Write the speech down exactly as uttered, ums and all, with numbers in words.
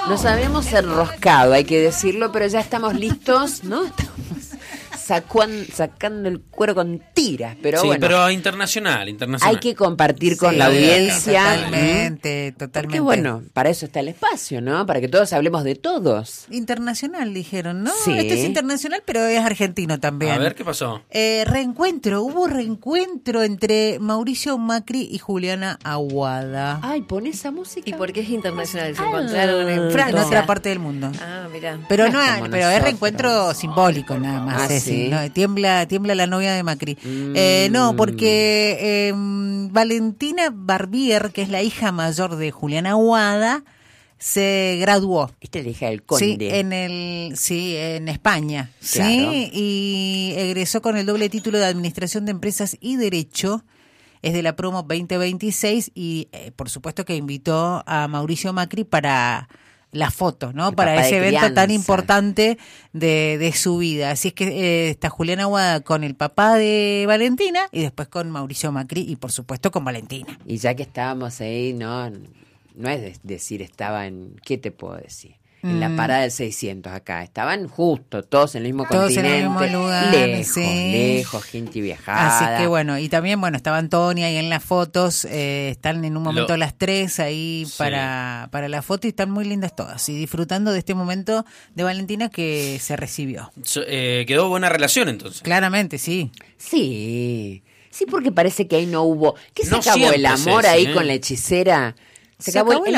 Nos habíamos enroscado, hay que decirlo, pero ya estamos listos, ¿no? Estamos sacuan, sacando el cuero con tiras, pero sí, bueno. pero internacional, internacional. Hay que compartir con Sí, la audiencia. Totalmente, totalmente. Porque bueno, para eso está el espacio, ¿no? Para que todos hablemos de todos. Internacional, dijeron, ¿no? Sí. Este es internacional, pero es argentino también. A ver, ¿qué pasó? Eh, reencuentro, hubo reencuentro entre Mauricio Macri y Juliana Aguada. Ay, pon esa música. ¿Y por qué es internacional? ¿Se Ah, encontraron en En Francia? otra parte del mundo. Ah, mira. Pero No no, es es- como pero es nosotros. reencuentro simbólico nada más, Ah, Ceci, ¿sí? ¿no? Tiembla, tiembla la novia de Macri. Mm. Eh, no, porque eh, Valentina Barbier, que es la hija mayor de Juliana Aguada, se graduó. Esta es la hija del conde. Sí, en el, sí, en España, Claro. sí, y egresó con el doble título de Administración de Empresas y Derecho. Es de la promo veinte veintiséis y eh, por supuesto que invitó a Mauricio Macri para la foto, ¿no? El Para papá ese de evento tan crianza. importante de, de su vida. Así es que eh, está Juliana Aguada con el papá de Valentina y después con Mauricio Macri y por supuesto con Valentina. Y ya que estábamos ahí, no, no es de- decir estaba en, ¿qué te puedo decir? En la Mm. parada del seiscientos acá, estaban justo, todos en el mismo Todos en el continente, mismo lugar, lejos, sí. lejos, gente viajada. Así que bueno, y también, bueno, estaba Antonia ahí en las fotos, eh, están en un momento Lo- las tres ahí Sí. para, para la foto y están muy lindas todas y disfrutando de este momento de Valentina que se recibió. So- eh, quedó buena relación entonces. Claramente, sí. Sí, sí, porque parece que ahí no hubo, que se No acabó siempre, el amor Ceci, ahí ¿eh? con la hechicera. Se, Se acabó, acabó el, el